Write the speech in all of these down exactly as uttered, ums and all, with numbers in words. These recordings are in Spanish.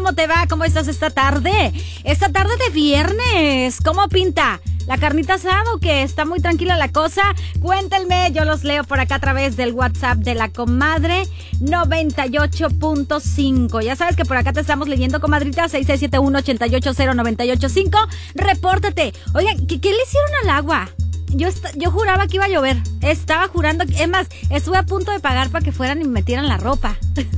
¿Cómo te va? ¿Cómo estás esta tarde? Esta tarde de viernes, ¿cómo pinta? ¿La carnita asada o qué? ¿Está muy tranquila la cosa? Cuéntenme, yo los leo por acá a través del WhatsApp de la comadre noventa y ocho punto cinco. Ya sabes que por acá te estamos leyendo, comadrita, seis seis siete uno, ocho ocho cero, nueve ocho cinco. Repórtate. Oigan, ¿qué, qué le hicieron al agua? Yo, yo juraba que iba a llover. Estaba jurando, es más, estuve a punto de pagar para que fueran y me metieran la ropa.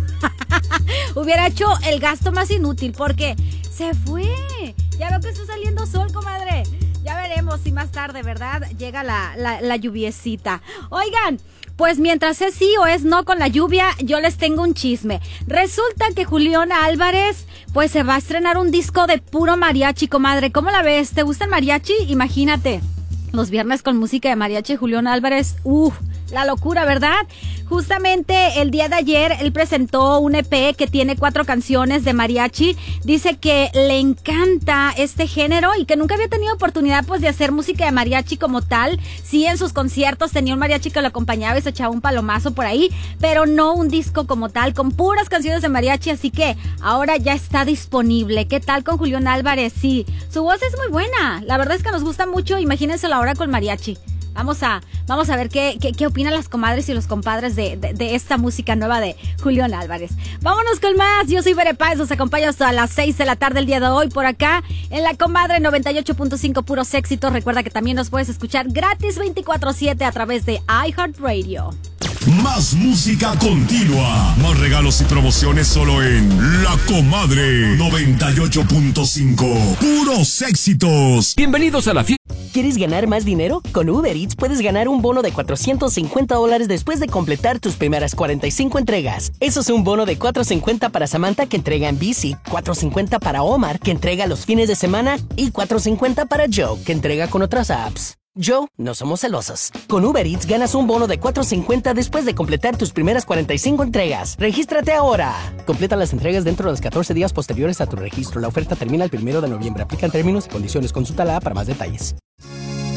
Hubiera hecho el gasto más inútil porque se fue. Ya veo que está saliendo sol, comadre. Ya veremos si más tarde, ¿verdad? Llega la, la, la lluviecita. Oigan, pues mientras es sí o es no con la lluvia, yo les tengo un chisme. Resulta que Julián Álvarez, pues se va a estrenar un disco de puro mariachi, comadre. ¿Cómo la ves? ¿Te gusta el mariachi? Imagínate, los viernes con música de mariachi, Julián Álvarez, uff. La locura, ¿verdad? Justamente el día de ayer él presentó un E P que tiene cuatro canciones de mariachi. Dice que le encanta este género y que nunca había tenido oportunidad pues de hacer música de mariachi como tal. Sí, en sus conciertos tenía un mariachi que lo acompañaba y se echaba un palomazo por ahí, pero no un disco como tal, con puras canciones de mariachi, así que ahora ya está disponible. ¿Qué tal con Julián Álvarez? Sí, su voz es muy buena. La verdad es que nos gusta mucho, imagínenselo ahora con mariachi. Vamos a, vamos a ver qué, qué, qué opinan las comadres y los compadres de, de, de esta música nueva de Julián Álvarez. Vámonos con más. Yo soy Bere Páez, los acompaño hasta las seis de la tarde el día de hoy por acá en la comadre noventa y ocho punto cinco puros éxitos. Recuerda que también nos puedes escuchar gratis veinticuatro siete a través de iHeartRadio. Más música continua, más regalos y promociones solo en La Comadre noventa y ocho punto cinco. Puros éxitos. Bienvenidos a la fiesta. ¿Quieres ganar más dinero? Con Uber Eats puedes ganar un bono de cuatrocientos cincuenta dólares después de completar tus primeras cuarenta y cinco entregas. Eso es un bono de cuatrocientos cincuenta para Samantha, que entrega en bici, cuatrocientos cincuenta para Omar, que entrega los fines de semana, y cuatrocientos cincuenta para Joe, que entrega con otras apps. Joe, no somos celosos. Con Uber Eats ganas un bono de cuatrocientos cincuenta después de completar tus primeras cuarenta y cinco entregas. ¡Regístrate ahora! Completa las entregas dentro de los catorce días posteriores a tu registro. La oferta termina el primero de noviembre. Aplican términos y condiciones. Consulta la app para más detalles.